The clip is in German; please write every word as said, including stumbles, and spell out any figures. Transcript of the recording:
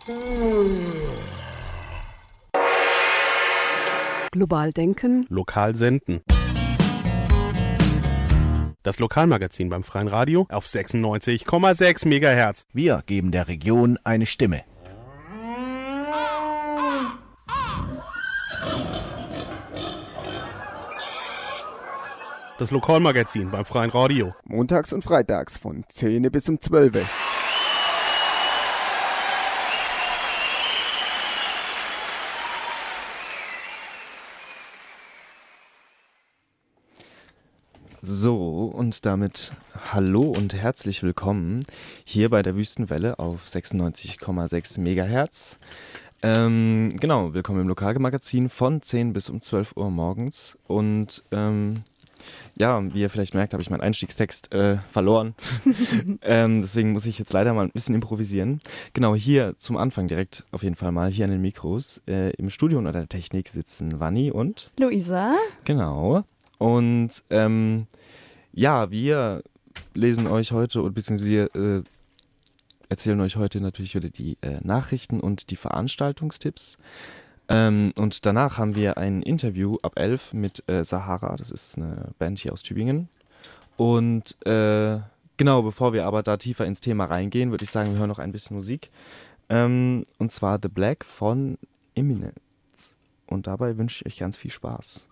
Global denken. Lokal senden. Das Lokalmagazin beim Freien Radio auf sechsundneunzig Komma sechs Megahertz. Wir geben der Region eine Stimme. Das Lokalmagazin beim Freien Radio. Montags und freitags von zehn bis um zwölf. So, und damit hallo und herzlich willkommen hier bei der Wüstenwelle auf sechsundneunzig Komma sechs Megahertz. Ähm, genau, willkommen im Lokalmagazin von zehn bis um zwölf Uhr morgens. Und ähm, ja, wie ihr vielleicht merkt, habe ich meinen Einstiegstext äh, verloren. ähm, deswegen muss ich jetzt leider mal ein bisschen improvisieren. Genau, hier zum Anfang direkt auf jeden Fall mal hier an den Mikros. Äh, Im Studio unter der Technik sitzen Vanni und Luisa. Genau. Und ähm, ja, wir lesen euch heute, beziehungsweise wir äh, erzählen euch heute natürlich wieder die äh, Nachrichten und die Veranstaltungstipps. Ähm, und danach haben wir ein Interview ab elf mit äh, Sahara, das ist eine Band hier aus Tübingen. Und äh, genau, bevor wir aber da tiefer ins Thema reingehen, würde ich sagen, wir hören noch ein bisschen Musik. Ähm, und zwar The Black von Eminence. Und dabei wünsche ich euch ganz viel Spaß.